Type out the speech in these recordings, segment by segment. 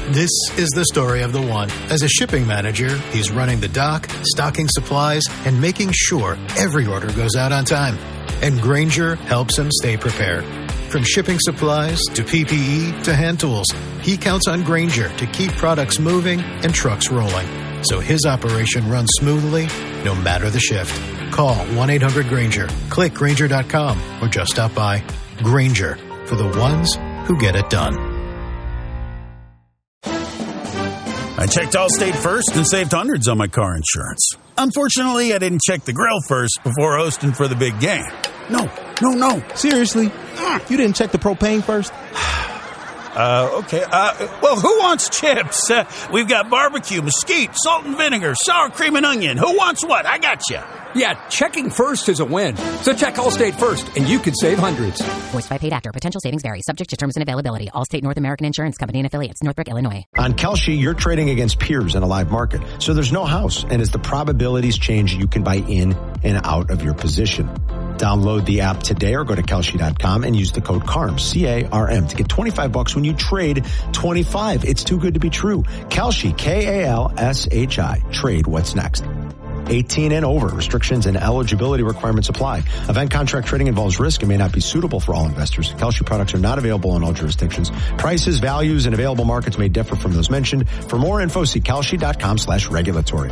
This is the story of the one. As a shipping manager, he's running the dock, stocking supplies, and making sure every order goes out on time. And Grainger helps him stay prepared. From shipping supplies to PPE to hand tools, he counts on Grainger to keep products moving and trucks rolling, so his operation runs smoothly no matter the shift. Call 1-800-GRAINGER, click Grainger.com, or just stop by. Grainger, for the ones who get it done. I checked Allstate first and saved hundreds on my car insurance. Unfortunately, I didn't check the grill first before hosting for the big game. No. Seriously? You didn't check the propane first? Okay. Well, who wants chips? We've got barbecue, mesquite, salt and vinegar, sour cream and onion. Who wants what? I got you. Yeah, checking first is a win. So check Allstate first, and you could save hundreds. Voiced by paid actor. Potential savings vary. Subject to terms and availability. Allstate North American Insurance Company and affiliates. Northbrook, Illinois. On Kalshi, you're trading against peers in a live market, so there's no house. And as the probabilities change, you can buy in and out of your position. Download the app today or go to Kalshi.com and use the code CARM, C-A-R-M, to get $25 when you trade 25. It's too good to be true. Kalshi, K-A-L-S-H-I. Trade what's next. 18 and over. Restrictions and eligibility requirements apply. Event contract trading involves risk and may not be suitable for all investors. Kalshi products are not available in all jurisdictions. Prices, values, and available markets may differ from those mentioned. For more info, see Kalshi.com/regulatory.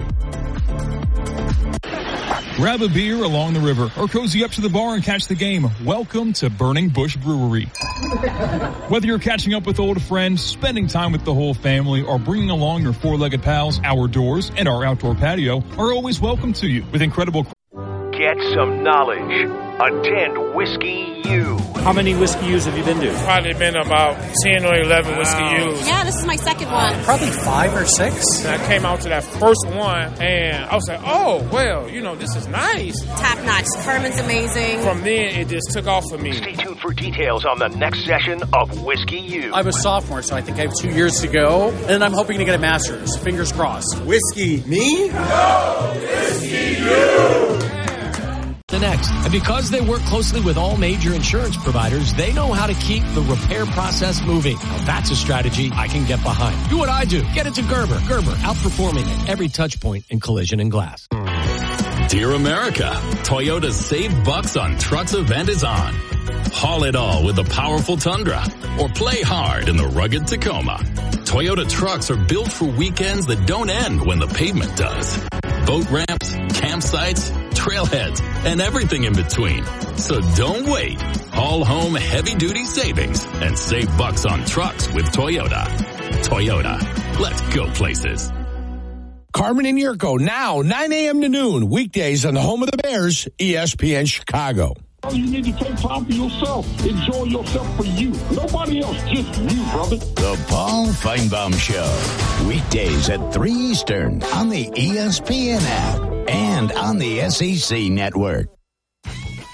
Grab a beer along the river or cozy up to the bar and catch the game. Welcome to Burning Bush Brewery. Whether you're catching up with old friends, spending time with the whole family, or bringing along your four-legged pals, our doors and our outdoor patio are always welcome to you with incredible... Get some knowledge. Attend Whiskey U. How many Whiskey U's have you been to? Probably been about 10 or 11 Whiskey U's. Yeah, this is my second one. Probably 5 or 6. And I came out to that first one, and I was like, oh, well, this is nice. Top-notch. Carmen's amazing. From then, it just took off for me. Stay tuned for details on the next session of Whiskey U. I'm a sophomore, so I think I have 2 years to go, and I'm hoping to get a master's. Fingers crossed. Whiskey me? No! Whiskey you! The next. And because they work closely with all major insurance providers, they know how to keep the repair process moving. Now that's a strategy I can get behind. Do what I do. Get it to Gerber. Gerber, outperforming at every touch point in collision and glass. Dear America, Toyota's Save Bucks on Trucks event is on. Haul it all with the powerful Tundra or play hard in the rugged Tacoma. Toyota trucks are built for weekends that don't end when the pavement does. Boat ramps, campsites, trailheads, and everything in between. So don't wait. Haul home heavy-duty savings and save bucks on trucks with Toyota. Toyota, let's go places. Carmen and Yurko, now 9 a.m. to noon, weekdays on the home of the Bears, ESPN Chicago. You need to take time for yourself. Enjoy yourself for you. Nobody else, just you, brother. The Paul Feinbaum Show. Weekdays at 3 Eastern on the ESPN app and on the SEC Network.